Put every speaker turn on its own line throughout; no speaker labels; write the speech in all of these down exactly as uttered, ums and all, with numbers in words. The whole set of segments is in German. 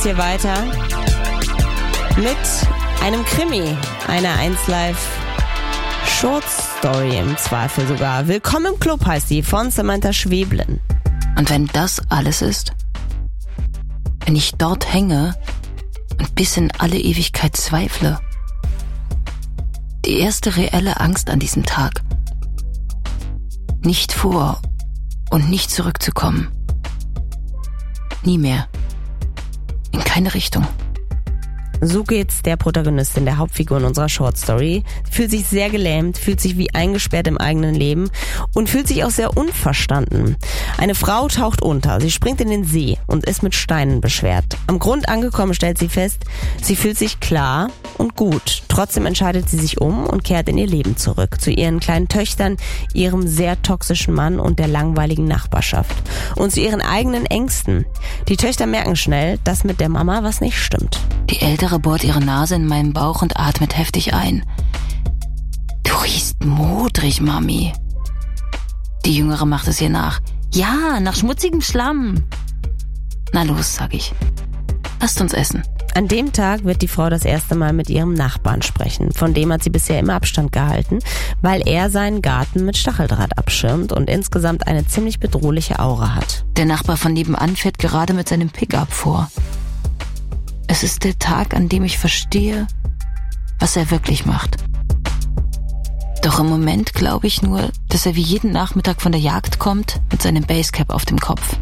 Hier weiter mit einem Krimi, einer eins Live Short Story im Zweifel sogar. Willkommen im Club heißt die, von Samantha Schweblin.
Und wenn das alles ist, wenn ich dort hänge und bis in alle Ewigkeit zweifle, die erste reelle Angst an diesem Tag, nicht vor und nicht zurückzukommen, nie mehr. In keine Richtung.
So geht's der Protagonistin, der Hauptfigur in unserer Short Story. Sie fühlt sich sehr gelähmt, fühlt sich wie eingesperrt im eigenen Leben und fühlt sich auch sehr unverstanden. Eine Frau taucht unter, sie springt in den See und ist mit Steinen beschwert. Am Grund angekommen stellt sie fest, sie fühlt sich klar und gut. Trotzdem entscheidet sie sich um und kehrt in ihr Leben zurück, zu ihren kleinen Töchtern, ihrem sehr toxischen Mann und der langweiligen Nachbarschaft. Und zu ihren eigenen Ängsten. Die Töchter merken schnell, dass mit der Mama was nicht stimmt.
Die Ältere bohrt ihre Nase in meinen Bauch und atmet heftig ein. Du riechst modrig, Mami. Die Jüngere macht es ihr nach. Ja, nach schmutzigem Schlamm. Na los, sag ich. Lasst uns essen.
An dem Tag wird die Frau das erste Mal mit ihrem Nachbarn sprechen. Von dem hat sie bisher immer Abstand gehalten, weil er seinen Garten mit Stacheldraht abschirmt und insgesamt eine ziemlich bedrohliche Aura hat.
Der Nachbar von nebenan fährt gerade mit seinem Pickup vor. Es ist der Tag, an dem ich verstehe, was er wirklich macht. Doch im Moment glaube ich nur, dass er wie jeden Nachmittag von der Jagd kommt mit seinem Basecap auf dem Kopf.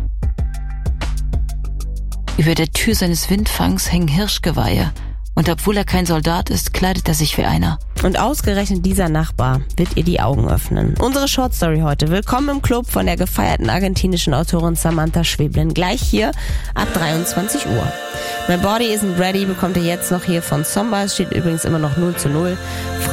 Über der Tür seines Windfangs hängen Hirschgeweihe und obwohl er kein Soldat ist, kleidet er sich wie einer.
Und ausgerechnet dieser Nachbar wird ihr die Augen öffnen. Unsere Short Story heute. Willkommen im Club von der gefeierten argentinischen Autorin Samantha Schweblin. Gleich hier ab dreiundzwanzig Uhr. My Body Isn't Ready bekommt ihr jetzt noch hier von Zomba. Es steht übrigens immer noch null zu null.